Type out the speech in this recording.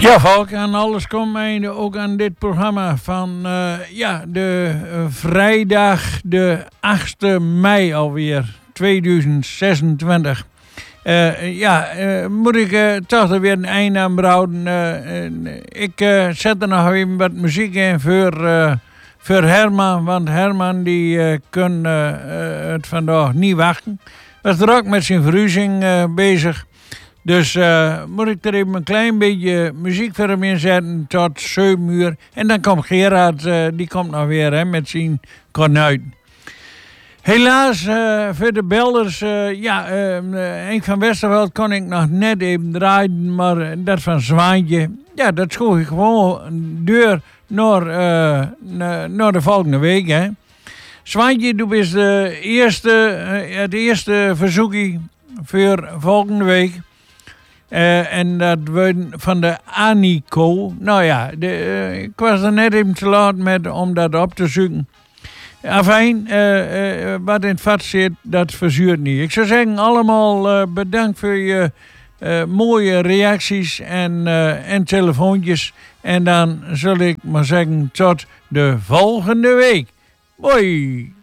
Ja, Valk, en alles komt einde ook aan dit programma van de vrijdag de 8e mei alweer, 2026. Moet ik toch er weer een einde aan brouwen. Ik zet er nog even wat muziek in voor Herman, want Herman die kan het vandaag niet wachten. Was er ook met zijn verhuizing bezig. Dus moet ik er even een klein beetje muziek voor hem inzetten tot 7 uur. En dan komt Gerard, die komt nog weer met zijn kornuiten. Helaas voor de belders, Henk van Westerveld kon ik nog net even draaien. Maar dat van Zwaantje, ja, dat schoof ik gewoon deur naar de volgende week. Hè. Zwaantje, du bent het eerste verzoekje voor volgende week. En dat wordt van de Anico. Nou ja, ik was er net even te laat om dat op te zoeken. Afijn, wat in het vat zit, dat verzuurt niet. Ik zou zeggen, allemaal bedankt voor je mooie reacties en telefoontjes. En dan zal ik maar zeggen, tot de volgende week. Hoi!